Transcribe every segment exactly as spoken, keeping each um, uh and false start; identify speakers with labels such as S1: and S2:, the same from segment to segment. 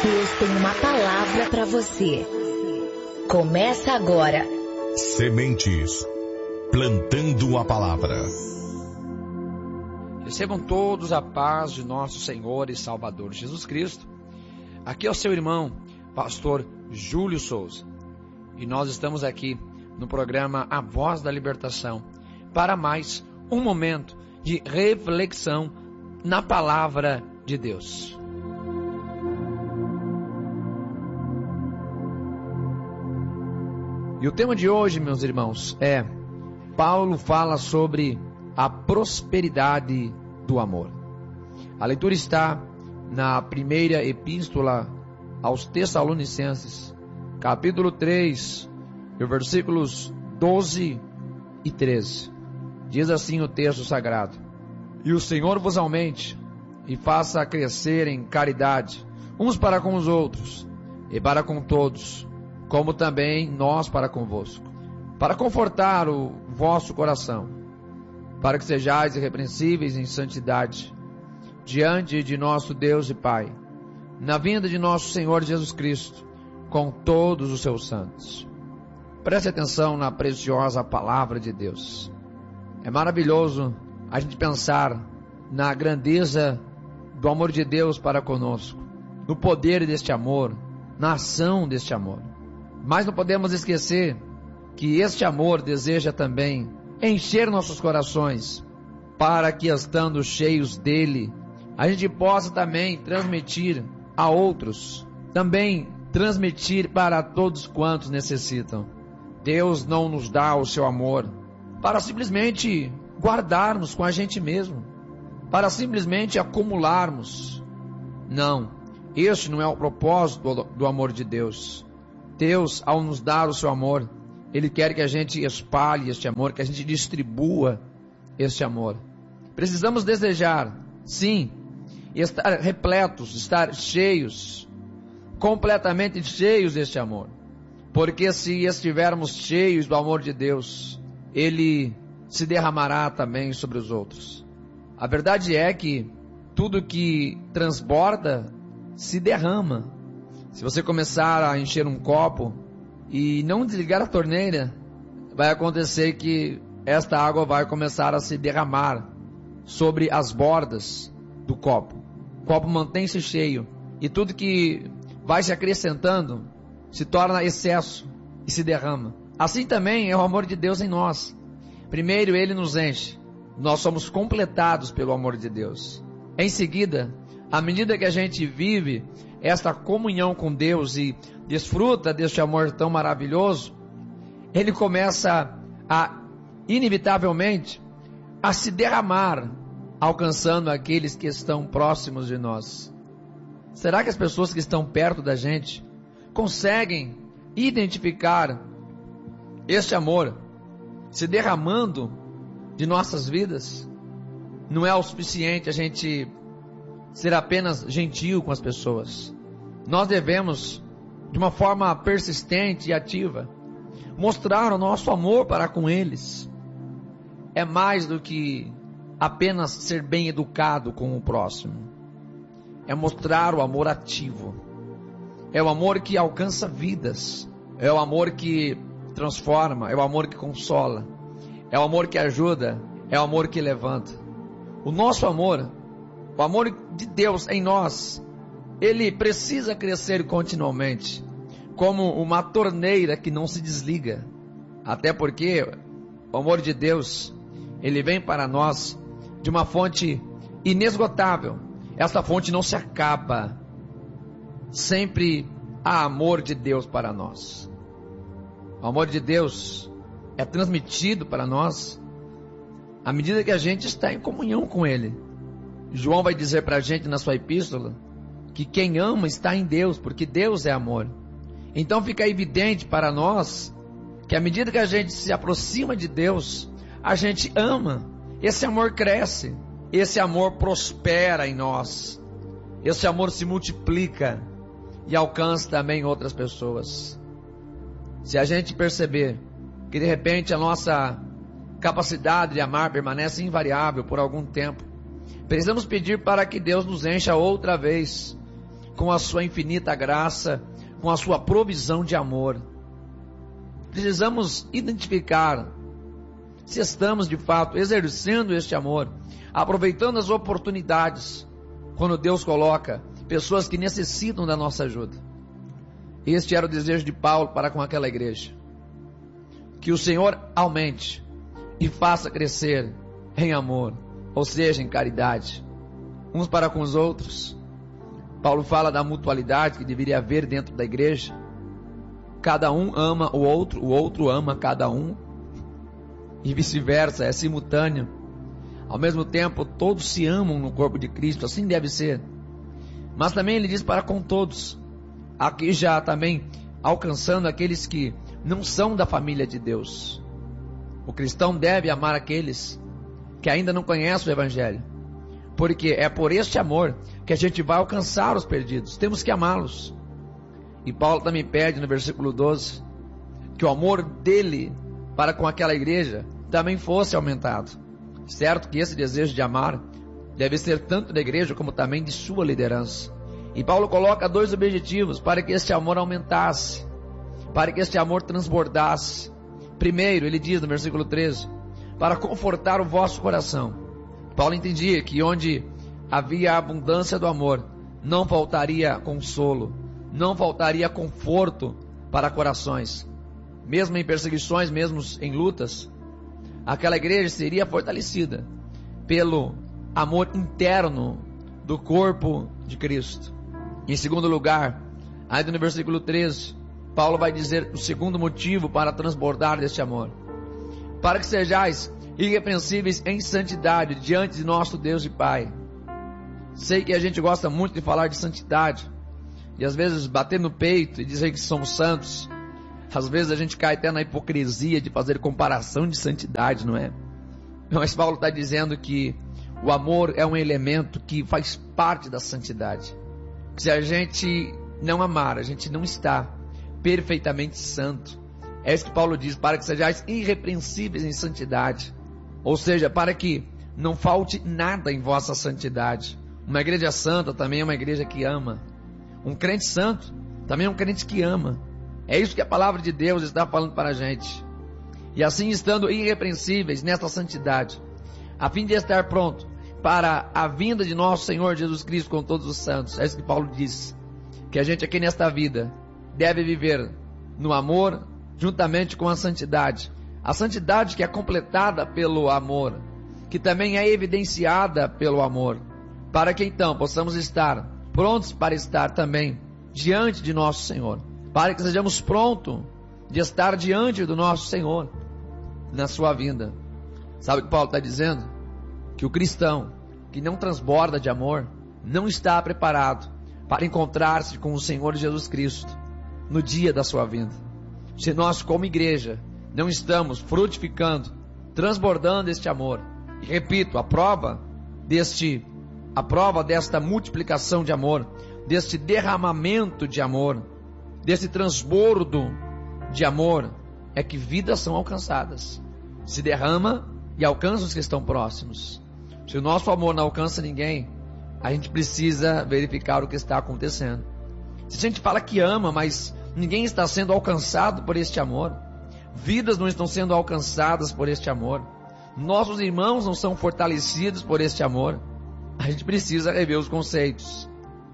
S1: Deus tem uma palavra para você. Começa agora.
S2: Sementes, plantando a palavra.
S3: Recebam todos a paz de nosso Senhor e Salvador Jesus Cristo. Aqui é o seu irmão, pastor Júlio Souza. E nós estamos aqui no programa A Voz da Libertação para mais um momento de reflexão na palavra de Deus. E o tema de hoje, meus irmãos, é: Paulo fala sobre a prosperidade do amor. A leitura está na primeira epístola aos Tessalonicenses, capítulo três, versículos doze e treze. Diz assim o texto sagrado: E o Senhor vos aumente e faça crescer em caridade, uns para com os outros e para com todos, como também nós para convosco, para confortar o vosso coração, para que sejais irrepreensíveis em santidade, diante de nosso Deus e Pai, na vinda de nosso Senhor Jesus Cristo, com todos os seus santos. Preste atenção na preciosa palavra de Deus. É maravilhoso a gente pensar na grandeza do amor de Deus para conosco, no poder deste amor, na ação deste amor. Mas não podemos esquecer que este amor deseja também encher nossos corações, para que, estando cheios dele, a gente possa também transmitir a outros, também transmitir para todos quantos necessitam. Deus não nos dá o seu amor para simplesmente guardarmos com a gente mesmo, para simplesmente acumularmos. Não, este não é o propósito do, do amor de Deus. Deus, ao nos dar o seu amor, Ele quer que a gente espalhe este amor, que a gente distribua este amor. Precisamos desejar, sim, estar repletos, estar cheios, completamente cheios deste amor. Porque se estivermos cheios do amor de Deus, Ele se derramará também sobre os outros. A verdade é que tudo que transborda se derrama. Se você começar a encher um copo e não desligar a torneira, vai acontecer que esta água vai começar a se derramar sobre as bordas do copo. O copo mantém-se cheio e tudo que vai se acrescentando se torna excesso e se derrama. Assim também é o amor de Deus em nós. Primeiro Ele nos enche, nós somos completados pelo amor de Deus. Em seguida, à medida que a gente vive esta comunhão com Deus e desfruta deste amor tão maravilhoso, Ele começa a, inevitavelmente, a se derramar, alcançando aqueles que estão próximos de nós. Será que as pessoas que estão perto da gente conseguem identificar este amor se derramando de nossas vidas? Não é o suficiente a gente ser apenas gentil com as pessoas. Nós devemos, de uma forma persistente e ativa, mostrar o nosso amor para com eles. É mais do que apenas ser bem educado com o próximo. É mostrar o amor ativo. É o amor que alcança vidas. É o amor que transforma. É o amor que consola. É o amor que ajuda. É o amor que levanta. O nosso amor, o amor de Deus em nós, ele precisa crescer continuamente, como uma torneira que não se desliga. Até porque o amor de Deus, ele vem para nós de uma fonte inesgotável. Essa fonte não se acaba. Sempre há amor de Deus para nós. O amor de Deus é transmitido para nós à medida que a gente está em comunhão com Ele. João vai dizer para a gente na sua epístola que quem ama está em Deus, porque Deus é amor. Então fica evidente para nós que à medida que a gente se aproxima de Deus, a gente ama, esse amor cresce, esse amor prospera em nós, esse amor se multiplica e alcança também outras pessoas. Se a gente perceber que de repente a nossa capacidade de amar permanece invariável por algum tempo, precisamos pedir para que Deus nos encha outra vez com a sua infinita graça, com a sua provisão de amor. Precisamos identificar se estamos de fato exercendo este amor, aproveitando as oportunidades, quando Deus coloca pessoas que necessitam da nossa ajuda. Este era o desejo de Paulo para com aquela igreja. Que o Senhor aumente e faça crescer em amor, ou seja, em caridade, uns para com os outros. Paulo fala da mutualidade que deveria haver dentro da igreja. Cada um ama o outro, o outro ama cada um, e vice-versa, é simultâneo. Ao mesmo tempo, todos se amam no corpo de Cristo, assim deve ser. Mas também ele diz para com todos, aqui já também alcançando aqueles que não são da família de Deus. O cristão deve amar aqueles que ainda não conhecem o Evangelho, porque é por este amor que a gente vai alcançar os perdidos. Temos que amá-los. E Paulo também pede no versículo doze que o amor dele para com aquela igreja também fosse aumentado. Certo que esse desejo de amar deve ser tanto da igreja como também de sua liderança. E Paulo coloca dois objetivos para que este amor aumentasse, para que este amor transbordasse. Primeiro, ele diz no versículo treze, para confortar o vosso coração. Paulo entendia que onde havia a abundância do amor, não faltaria consolo, não faltaria conforto para corações. Mesmo em perseguições, mesmo em lutas, aquela igreja seria fortalecida pelo amor interno do corpo de Cristo. Em segundo lugar, ainda no versículo treze, Paulo vai dizer o segundo motivo para transbordar deste amor: para que sejais irrepreensíveis em santidade diante de nosso Deus e Pai. Sei que a gente gosta muito de falar de santidade, e às vezes bater no peito e dizer que somos santos. Às vezes a gente cai até na hipocrisia de fazer comparação de santidade, não é? Mas Paulo está dizendo que o amor é um elemento que faz parte da santidade. Se a gente não amar, a gente não está perfeitamente santo. É isso que Paulo diz, para que sejais irrepreensíveis em santidade. Ou seja, para que não falte nada em vossa santidade. Uma igreja santa também é uma igreja que ama. Um crente santo também é um crente que ama. É isso que a palavra de Deus está falando para a gente. E assim, estando irrepreensíveis nesta santidade, a fim de estar pronto para a vinda de nosso Senhor Jesus Cristo com todos os santos. É isso que Paulo diz, que a gente aqui nesta vida deve viver no amor juntamente com a santidade. A santidade que é completada pelo amor, que também é evidenciada pelo amor, para que então possamos estar prontos para estar também diante de nosso Senhor, para que sejamos prontos de estar diante do nosso Senhor na sua vinda. Sabe o que Paulo está dizendo? Que o cristão que não transborda de amor não está preparado para encontrar-se com o Senhor Jesus Cristo no dia da sua vinda. Se nós, como igreja, não estamos frutificando, transbordando este amor, e repito, a prova deste, a prova desta multiplicação de amor, deste derramamento de amor, desse transbordo de amor, é que vidas são alcançadas. Se derrama e alcança os que estão próximos. Se o nosso amor não alcança ninguém, a gente precisa verificar o que está acontecendo. Se a gente fala que ama, mas ninguém está sendo alcançado por este amor, vidas não estão sendo alcançadas por este amor, nossos irmãos não são fortalecidos por este amor, a gente precisa rever os conceitos.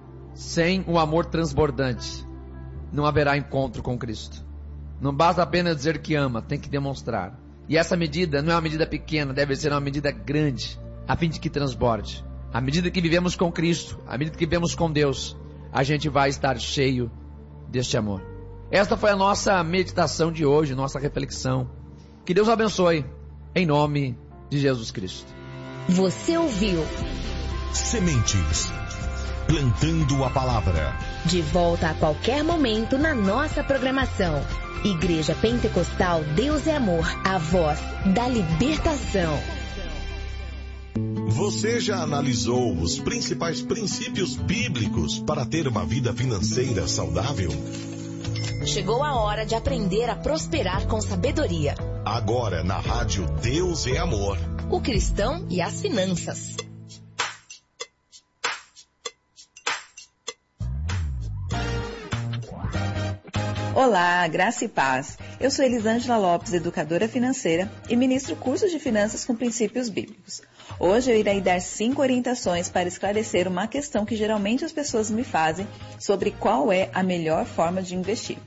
S3: Sem o amor transbordante, não haverá encontro com Cristo. Não basta apenas dizer que ama, tem que demonstrar. E essa medida não é uma medida pequena, deve ser uma medida grande, a fim de que transborde. À medida que vivemos com Cristo, à medida que vivemos com Deus, a gente vai estar cheio deste amor. Esta foi a nossa meditação de hoje, nossa reflexão. Que Deus abençoe, em nome de Jesus Cristo.
S1: Você ouviu
S2: Sementes, plantando a palavra.
S1: De volta a qualquer momento na nossa programação. Igreja Pentecostal Deus é Amor, a voz da libertação.
S2: Você já analisou os principais princípios bíblicos para ter uma vida financeira saudável?
S1: Chegou a hora de aprender a prosperar com sabedoria.
S2: Agora na rádio Deus é Amor.
S1: O cristão e as finanças.
S4: Olá, graça e paz. Eu sou Elisângela Lopes, educadora financeira e ministro cursos de finanças com princípios bíblicos. Hoje eu irei dar cinco orientações para esclarecer uma questão que geralmente as pessoas me fazem sobre qual é a melhor forma de investir.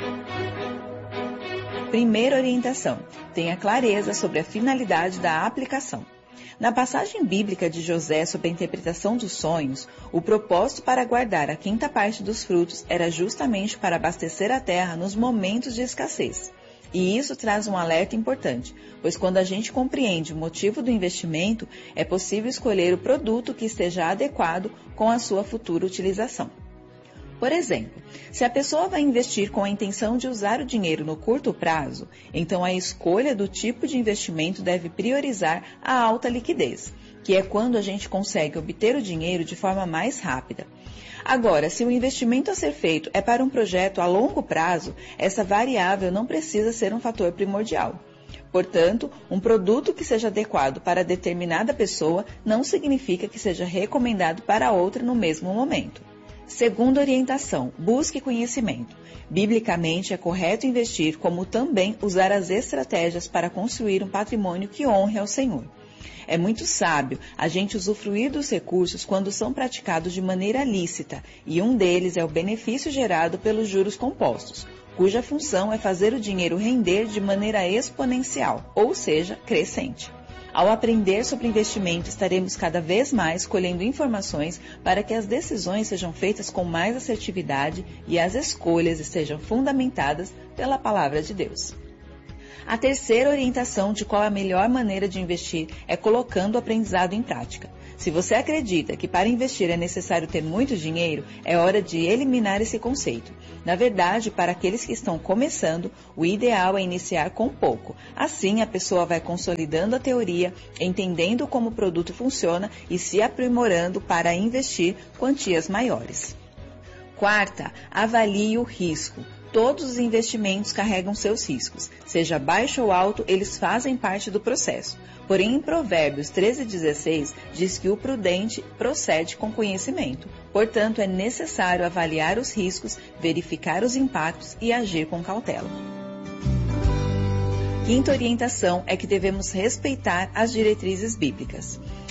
S4: Primeira orientação: tenha clareza sobre a finalidade da aplicação. Na passagem bíblica de José sobre a interpretação dos sonhos, o propósito para guardar a quinta parte dos frutos era justamente para abastecer a terra nos momentos de escassez. E isso traz um alerta importante, pois quando a gente compreende o motivo do investimento, é possível escolher o produto que esteja adequado com a sua futura utilização. Por exemplo, se a pessoa vai investir com a intenção de usar o dinheiro no curto prazo, então a escolha do tipo de investimento deve priorizar a alta liquidez, que é quando a gente consegue obter o dinheiro de forma mais rápida. Agora, se o investimento a ser feito é para um projeto a longo prazo, essa variável não precisa ser um fator primordial. Portanto, um produto que seja adequado para determinada pessoa não significa que seja recomendado para outra no mesmo momento. Segunda orientação: busque conhecimento. Biblicamente é correto investir, como também usar as estratégias para construir um patrimônio que honre ao Senhor. É muito sábio a gente usufruir dos recursos quando são praticados de maneira lícita, e um deles é o benefício gerado pelos juros compostos, cuja função é fazer o dinheiro render de maneira exponencial, ou seja, crescente. Ao aprender sobre investimento, estaremos cada vez mais colhendo informações para que as decisões sejam feitas com mais assertividade e as escolhas estejam fundamentadas pela palavra de Deus. A terceira orientação de qual é a melhor maneira de investir é colocando o aprendizado em prática. Se você acredita que para investir é necessário ter muito dinheiro, é hora de eliminar esse conceito. Na verdade, para aqueles que estão começando, o ideal é iniciar com pouco. Assim, a pessoa vai consolidando a teoria, entendendo como o produto funciona e se aprimorando para investir quantias maiores. Quarta, avalie o risco. Todos os investimentos carregam seus riscos. Seja baixo ou alto, eles fazem parte do processo. Porém, em Provérbios treze, dezesseis, diz que o prudente procede com conhecimento. Portanto, é necessário avaliar os riscos, verificar os impactos e agir com cautela. Quinta orientação é que devemos respeitar as diretrizes bíblicas.